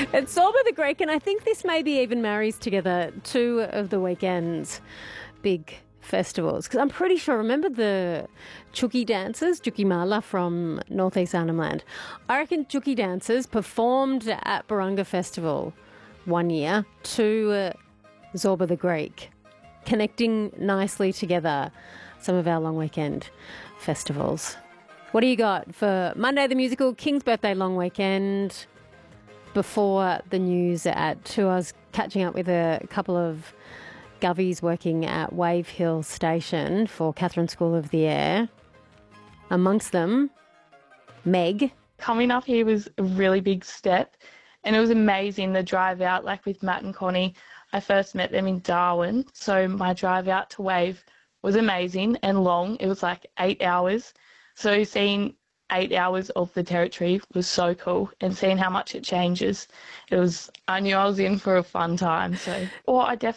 It's Zorba the Greek, and I think this maybe even marries together two of the weekend's big festivals. Because I'm pretty sure, remember the Chuki dancers, Chuki Mala from Northeast Arnhem Land? I reckon Chuki dancers performed at Barunga Festival one year to Zorba the Greek, connecting nicely together some of our long weekend festivals. What do you got for Monday the Musical, King's Birthday long weekend? Before the news at 2, I was catching up with a couple of govies working at Wave Hill Station for Catherine School of the Air. Amongst them, Meg. Coming up here was a really big step, and it was amazing, the drive out, like with Matt and Connie. I first met them in Darwin, so my drive out to Wave was amazing and long. It was like 8 hours. So seeing 8 hours of the territory was so cool, and seeing how much it changes, I knew I was in for a fun time. So, I definitely